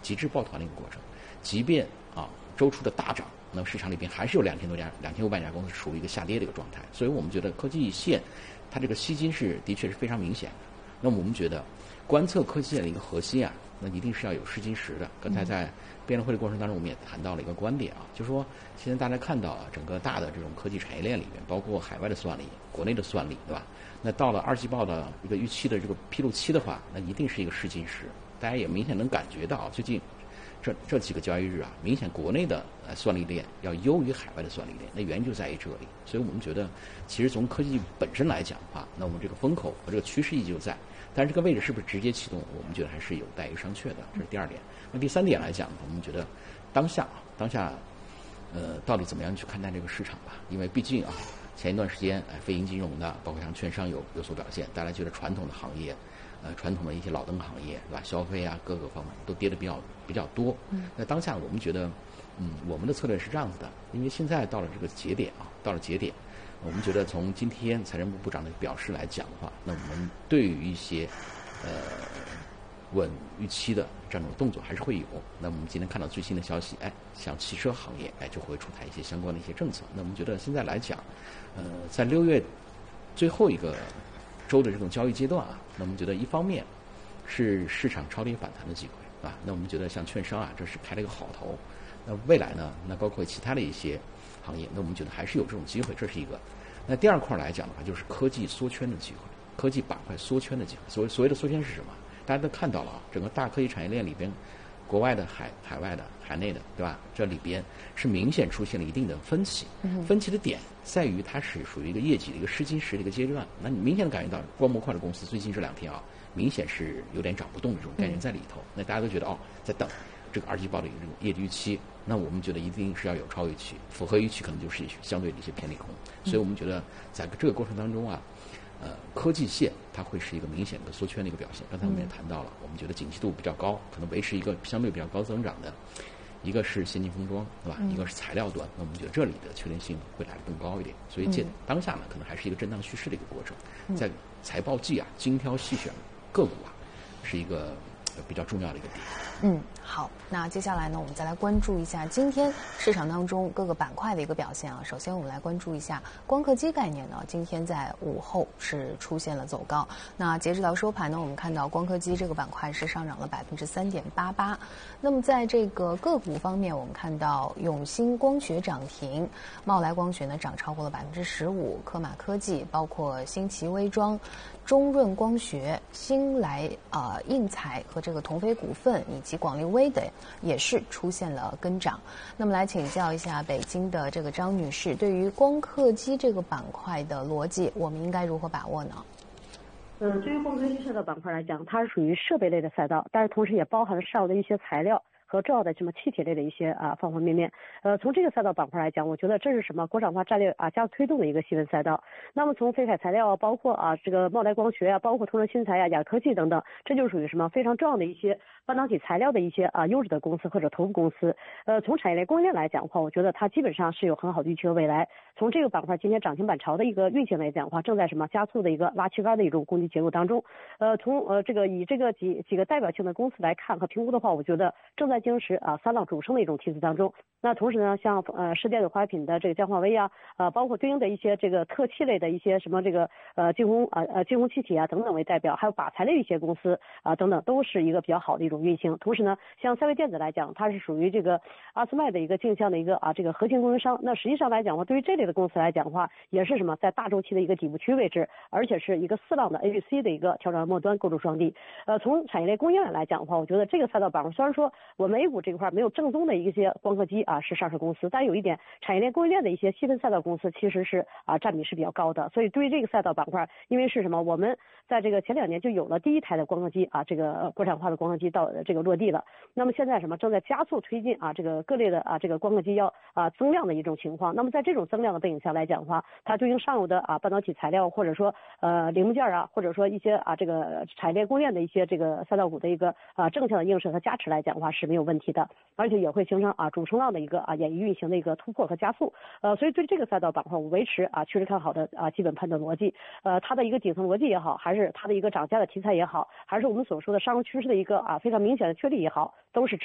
极致抱团的一个过程。即便周初的大涨，那么市场里边还是有2500家公司处于一个下跌的一个状态。所以我们觉得科技线它这个吸金的确是非常明显的。那么我们觉得观测科技线的一个核心那一定是要有试金石的。刚才在辩论会的过程当中，我们也谈到了一个观点就是说现在大家看到整个大的这种科技产业链里面，包括海外的算力、国内的算力，对吧？那到了二季报的一个预期的这个披露期的话，那一定是一个试金石。大家也明显能感觉到，最近这几个交易日明显国内的算力链要优于海外的算力链，那原因就在于这里。所以我们觉得，其实从科技本身来讲的话，那我们这个风口和这个趋势依旧在，但是这个位置是不是直接启动，我们觉得还是有待于商榷的。这是第二点。那第三点来讲，我们觉得当下到底怎么样去看待这个市场吧？因为毕竟前一段时间非银金融的，包括像券商有所表现，大家觉得传统的行业。传统的一些老灯行业，对吧？消费各个方面都跌得比较多。那当下我们觉得，我们的策略是这样子的，因为现在到了这个节点我们觉得从今天财政部部长的表示来讲的话，那我们对于一些稳预期的这种动作还是会有。那我们今天看到最新的消息，像汽车行业就会出台一些相关的一些政策。那我们觉得现在来讲，在6月最后一个周的这种交易阶段那我们觉得一方面是市场超跌反弹的机会那我们觉得像券商这是开了一个好头。那未来呢，那包括其他的一些行业，那我们觉得还是有这种机会，这是一个。那第二块来讲的话，就是科技缩圈的机会，科技板块缩圈的机会。所谓的缩圈是什么？大家都看到了整个大科技产业链里边，国外的、海外的、海内的，对吧？这里边是明显出现了一定的分歧。分歧的点在于它是属于一个业绩的一个试金石的一个阶段。那你明显的感觉到光模块的公司最近这2天明显是有点涨不动的这种概念在里头。那大家都觉得在等这个二季报的一个这种业绩预期。那我们觉得一定是要有超预期，符合预期可能就是相对的一些偏利空。所以我们觉得在这个过程当中科技线它会是一个明显的缩圈的一个表现。刚才我们也谈到了，我们觉得景气度比较高，可能维持一个相对比较高增长的，一个是先进封装，对吧？一个是材料端。那我们觉得这里的确定性会来得更高一点。所以当下呢，可能还是一个震荡蓄势的一个过程。在财报季精挑细选个股是一个比较重要的一个点。 好，那接下来呢，我们再来关注一下今天市场当中各个板块的一个表现首先我们来关注一下光刻机概念呢，今天在午后是出现了走高。那截止到收盘呢，我们看到光刻机这个板块是上涨了3.88%。那么在这个个股方面，我们看到永兴光学涨停，茂来光学呢涨超过了15%，科马科技包括新奇微装、中润光学、新来印材和这个同飞股份以及广利微的也是出现了跟涨。那么来请教一下北京的这个张女士，对于光刻机这个板块的逻辑，我们应该如何把握呢？ 对于光刻机赛道板块来讲，它是属于设备类的赛道，但是同时也包含了上游的一些材料和重要的什么气体类的一些方方面面。从这个赛道板块来讲，我觉得这是什么国产化战略加速推动的一个细分赛道。那么从飞凯材料包括这个茂来光学包括通润新材雅科技等等，这就属于什么非常重要的一些半导体材料的一些优质的公司或者头部公司。从产业链供应链来讲的话，我觉得它基本上是有很好的预期和未来。从这个板块今天涨停板潮的一个运行来讲的话，正在什么加速的一个拉旗杆的一种供给结构当中。从这个以这个几个代表性的公司来看和评估的话，我觉得正在经历三浪主升的一种梯次当中。那同时呢，像世界的华品的这个江化威包括对应的一些这个特气类的一些什么这个净空气体等等为代表，还有靶材类一些公司等等，都是一个比较好的一种运行。同时呢，像三维电子来讲，它是属于这个阿斯麦的一个镜像的一个这个核心供应商。那实际上来讲的话，对于这类的公司来讲的话，也是什么在大周期的一个底部区位置，而且是一个4浪的 ABC 的一个调整末端构筑双底。从产业链供应链来讲的话，我觉得这个赛道板块虽然说我们 A 股这块没有正宗的一些光刻机是上市公司，但有一点产业链供应链的一些细分赛道公司其实是占比是比较高的。所以对于这个赛道板块，因为是什么，我们在这个前2年就有了第一台的光刻机这个国产化的光刻机到这个落地了。那么现在什么正在加速推进这个各类的这个光刻机要增量的一种情况。那么在这种增量的背景下来讲的话，它对应上游的半导体材料或者说零部件或者说一些这个产业链供应链的一些这个赛道股的一个正向的映射和加持来讲的话是没有问题的，而且也会形成主升浪的一个演绎运行的一个突破和加速。所以对这个赛道板块我维持确实看好的基本判断逻辑。它的一个顶层逻辑也好，还是它的一个涨价的题材也好，还是我们所说的上游趋势的一个非常明显的确立也好，都是